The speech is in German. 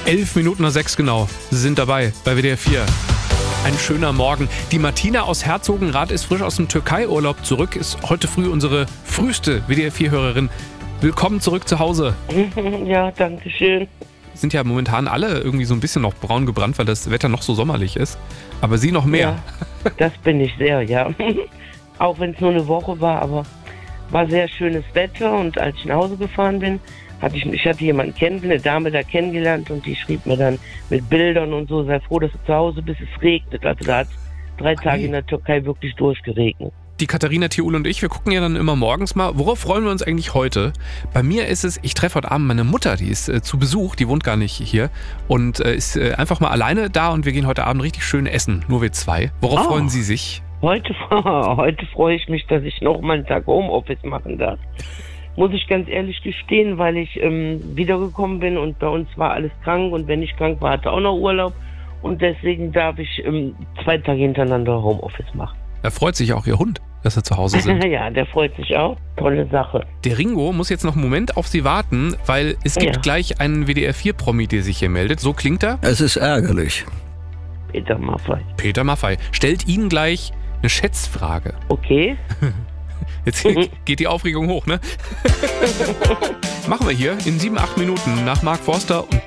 6:11 genau. Sie sind dabei bei WDR 4. Ein schöner Morgen. Die Martina aus Herzogenrath ist frisch aus dem Türkei-Urlaub zurück, ist heute früh unsere früheste WDR 4-Hörerin. Willkommen zurück zu Hause. Ja, danke schön. Sind ja momentan alle irgendwie so ein bisschen noch braun gebrannt, weil das Wetter noch so sommerlich ist. Aber Sie noch mehr. Ja, das bin ich sehr, ja. Auch wenn es nur eine Woche war, aber war sehr schönes Wetter. Und als ich nach Hause gefahren bin, hatte ich jemanden eine Dame da kennengelernt und die schrieb mir dann mit Bildern und so, sei froh, dass du zu Hause bist, es regnet. Also da hat 3 Tage in der Türkei wirklich durchgeregnet. Die Katharina Thiul und ich, wir gucken ja dann immer morgens mal, worauf freuen wir uns eigentlich heute? Bei mir ist es, ich treffe heute Abend meine Mutter, die ist zu Besuch, die wohnt gar nicht hier und ist einfach mal alleine da und wir gehen heute Abend richtig schön essen, nur wir 2. Worauf freuen Sie sich? Heute freue ich mich, dass ich noch mal einen Tag Homeoffice machen darf. Muss ich ganz ehrlich gestehen, weil ich wiedergekommen bin und bei uns war alles krank und wenn ich krank war, hatte auch noch Urlaub und deswegen darf ich 2 Tage hintereinander Homeoffice machen. Da freut sich auch Ihr Hund, dass Sie zu Hause sind. Ja, der freut sich auch. Tolle Sache. Der Ringo muss jetzt noch einen Moment auf Sie warten, weil es gibt gleich einen WDR 4-Promi, der sich hier meldet. So klingt er. Es ist ärgerlich. Peter Maffay. Peter Maffay stellt Ihnen gleich eine Schätzfrage. Okay. Jetzt geht die Aufregung hoch, ne? Machen wir hier in 7-8 Minuten nach Mark Forster und